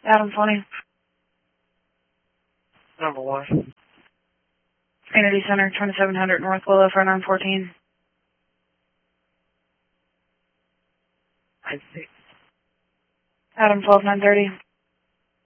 Adam 20. Number 1. Community Center, 2700 North Willow for 914. I see. Adam 12, 930.